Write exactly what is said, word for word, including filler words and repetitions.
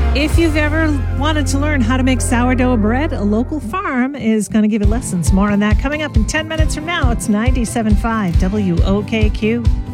If you've ever wanted to learn how to make sourdough bread, a local farm is going to give you lessons. More on that coming up in ten minutes from now. It's ninety-seven point five W O K Q.